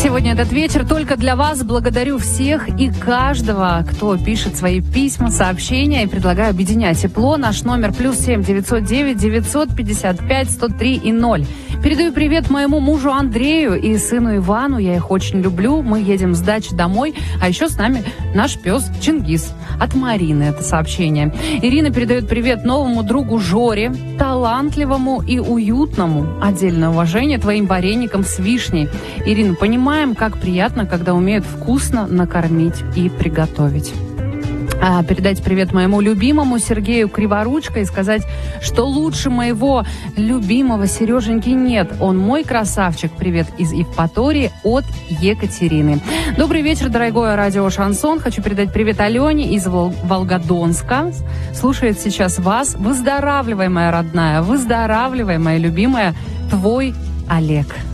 сегодня этот вечер только для вас. Благодарю всех и каждого, кто пишет свои письма, сообщения, и предлагаю объединять тепло. Наш номер +7 909 955 103 и 0. Передаю привет моему мужу Андрею и сыну Ивану. Я их очень люблю. Мы едем с дачи домой. А еще с нами наш пес Чингис. От Марины это сообщение. Ирина передает привет новому другу Жоре, талантливому и уютному. Отдельное уважение твоим вареникам с вишней. Ирина, понимаем, как приятно, когда умеют вкусно накормить и приготовить. Передать привет моему любимому Сергею Криворучко и сказать, что лучше моего любимого Сереженьки нет. Он мой красавчик. Привет из Евпатории от Екатерины. Добрый вечер, дорогое радио Шансон. Хочу передать привет Алене из Волгодонска. Слушает сейчас вас. Выздоравливай, моя родная. Выздоравливай, моя любимая. Твой Олег.